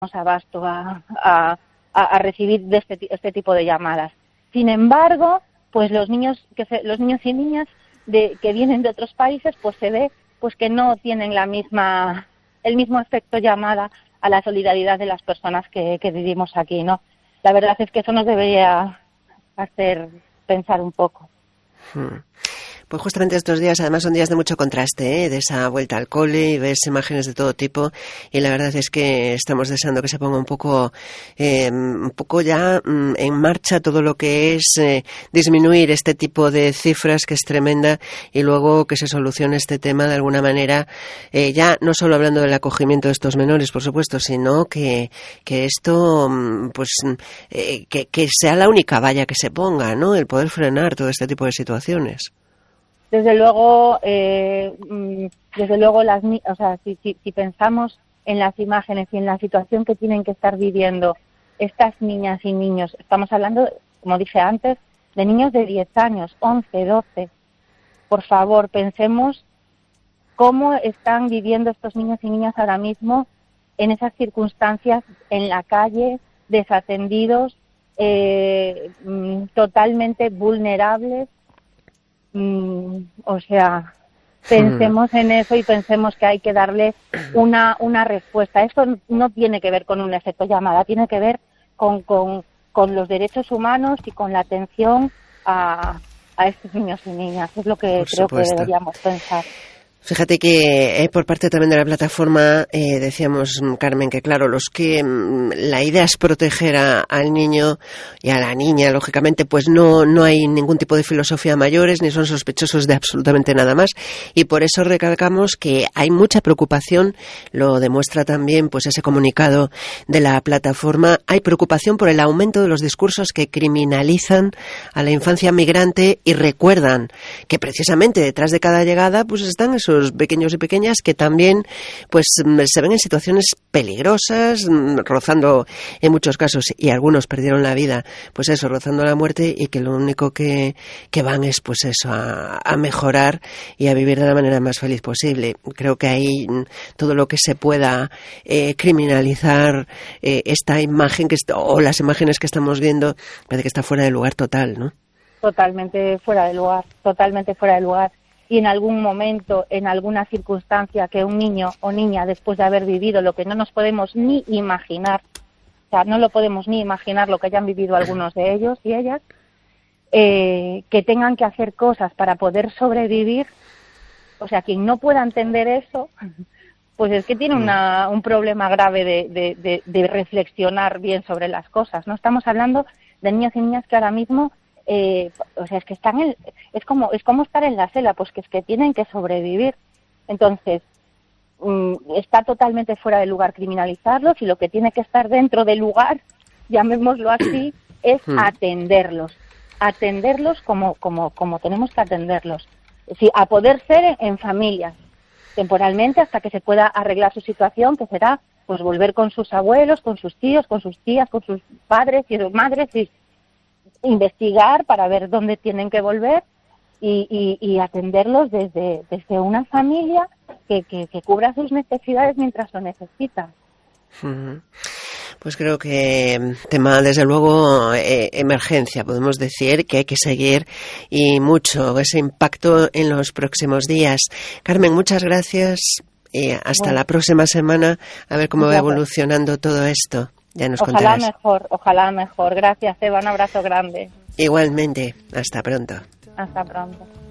abasto a recibir de este tipo de llamadas. Sin embargo, pues los niños y niñas que vienen de otros países, pues se ve pues que no tienen el mismo efecto llamada a la solidaridad de las personas que vivimos aquí, ¿no? La verdad es que eso nos debería hacer pensar un poco. Pues justamente estos días, además, son días de mucho contraste, de esa vuelta al cole, y ves imágenes de todo tipo, y la verdad es que estamos deseando que se ponga un poco ya en marcha todo lo que es disminuir este tipo de cifras, que es tremenda, y luego que se solucione este tema de alguna manera, ya no solo hablando del acogimiento de estos menores, por supuesto, sino que esto, que sea la única valla que se ponga, ¿no? El poder frenar todo este tipo de situaciones. Desde luego, si pensamos en las imágenes y en la situación que tienen que estar viviendo estas niñas y niños, estamos hablando, como dije antes, de niños de 10 años, 11, 12. Por favor, pensemos cómo están viviendo estos niños y niñas ahora mismo en esas circunstancias, en la calle, desatendidos, totalmente vulnerables. Pensemos en eso y pensemos que hay que darle una respuesta. Esto no tiene que ver con un efecto llamada, tiene que ver con los derechos humanos y con la atención a estos niños y niñas. Es lo que creo que deberíamos pensar. Fíjate que por parte también de la plataforma decíamos, Carmen, que claro, la idea es proteger al niño y a la niña, lógicamente, pues no hay ningún tipo de filosofía mayores, ni son sospechosos de absolutamente nada más, y por eso recalcamos que hay mucha preocupación, lo demuestra también pues ese comunicado de la plataforma. Hay preocupación por el aumento de los discursos que criminalizan a la infancia migrante y recuerdan que precisamente detrás de cada llegada pues están esos pequeños y pequeñas que también pues se ven en situaciones peligrosas, rozando en muchos casos, y algunos perdieron la vida, pues eso, rozando la muerte, y que lo único que van es pues eso, a mejorar y a vivir de la manera más feliz posible. Creo que ahí todo lo que se pueda criminalizar esta imagen o las imágenes que estamos viendo, parece que está fuera de lugar total, ¿no? Totalmente fuera de lugar, totalmente fuera de lugar. Y en algún momento, en alguna circunstancia que un niño o niña, después de haber vivido lo que no nos podemos ni imaginar, o sea, no lo podemos ni imaginar lo que hayan vivido algunos de ellos y ellas, que tengan que hacer cosas para poder sobrevivir, o sea, quien no pueda entender eso, pues es que tiene un problema grave de reflexionar bien sobre las cosas, ¿no? Estamos hablando de niños y niñas que ahora mismo es que están es como estar en la selva, pues que es que tienen que sobrevivir. Entonces, está totalmente fuera de lugar criminalizarlos, y lo que tiene que estar dentro del lugar, llamémoslo así, es atenderlos como tenemos que atenderlos. Es decir, a poder ser en familias, temporalmente, hasta que se pueda arreglar su situación, que será pues volver con sus abuelos, con sus tíos, con sus tías, con sus padres y sus madres, y investigar para ver dónde tienen que volver y atenderlos desde una familia que cubra sus necesidades mientras lo necesitan. Pues creo que tema, desde luego, emergencia, podemos decir que hay que seguir, y mucho ese impacto en los próximos días. Carmen, muchas gracias, y hasta la próxima semana, a ver cómo va evolucionando todo esto. Ya nos contarás. Ojalá mejor. Gracias, Eva. Un abrazo grande. Igualmente. Hasta pronto. Hasta pronto.